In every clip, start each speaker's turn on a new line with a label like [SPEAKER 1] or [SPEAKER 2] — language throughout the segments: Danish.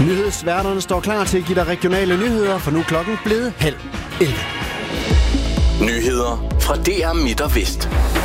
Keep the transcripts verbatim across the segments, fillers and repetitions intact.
[SPEAKER 1] Nyhedsværterne står klar til at give dig regionale nyheder, for nu er klokken blevet halv elleve.
[SPEAKER 2] Nyheder fra D R Midt og Vest.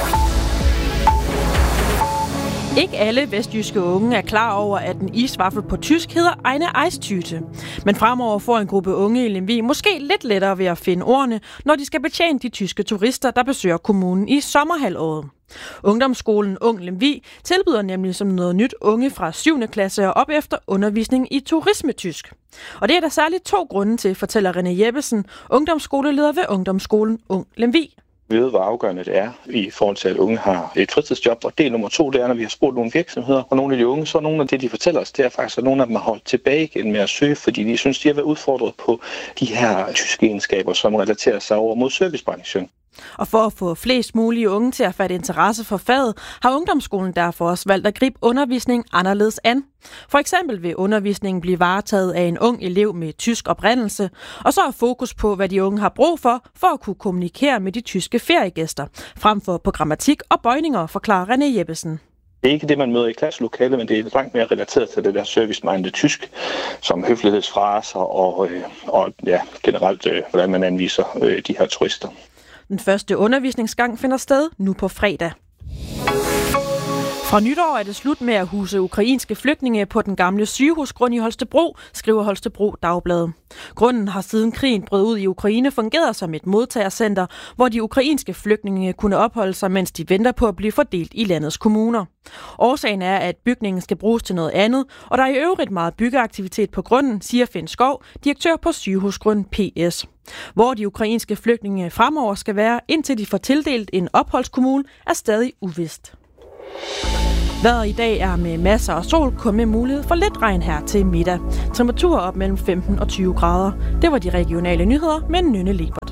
[SPEAKER 3] Ikke alle vestjyske unge er klar over, at en isvaffel på tysk hedder eine Eistüte. Men fremover får en gruppe unge i Lemvig måske lidt lettere ved at finde ordene, når de skal betjene de tyske turister, der besøger kommunen i sommerhalvåret. Ungdomsskolen Ung Lemvig tilbyder nemlig som noget nyt unge fra syvende klasse og op efter undervisning i turismetysk. Og det er der særligt to grunde til, fortæller René Jeppesen, ungdomsskoleleder ved Ungdomsskolen Ung Lemvig.
[SPEAKER 4] Vi ved, hvor afgørende det er i forhold til, at unge har et fritidsjob. Og del nummer to, det er, når vi har spurgt nogle virksomheder og nogle af de unge, så nogle af det, de fortæller os, det er faktisk, at nogle af dem har holdt tilbage igen med at søge, fordi de synes, de har været udfordret på de her tyske egenskaber, som relaterer sig over mod servicebranchen.
[SPEAKER 3] Og for at få flest mulige unge til at fatte interesse for faget, har ungdomsskolen derfor også valgt at gribe undervisning anderledes an. For eksempel vil undervisningen blive varetaget af en ung elev med tysk oprindelse, og så er fokus på, hvad de unge har brug for, for at kunne kommunikere med de tyske feriegæster, frem for på grammatik og bøjninger, forklarer René Jeppesen.
[SPEAKER 4] Det er ikke det, man møder i klasselokalet, men det er langt mere relateret til det der service-minded tysk, som høflighedsfraser og, øh, og ja, generelt, øh, hvordan man anviser øh, de her turister.
[SPEAKER 3] Den første undervisningsgang finder sted nu på fredag. Fra nytår er det slut med at huse ukrainske flygtninge på den gamle sygehusgrund i Holstebro, skriver Holstebro Dagblad. Grunden har siden krigen brød ud i Ukraine fungeret som et modtagercenter, hvor de ukrainske flygtninge kunne opholde sig, mens de venter på at blive fordelt i landets kommuner. Årsagen er, at bygningen skal bruges til noget andet, og der er i øvrigt meget byggeaktivitet på grunden, siger Finn Skov, direktør på sygehusgrunden P S. Hvor de ukrainske flygtninge fremover skal være, indtil de får tildelt en opholdskommune, er stadig uvist. Vejret i dag er med masser af sol, kun med mulighed for lidt regn her til middag. Temperaturer op mellem femten og tyve grader. Det var de regionale nyheder med Nynne Lebert.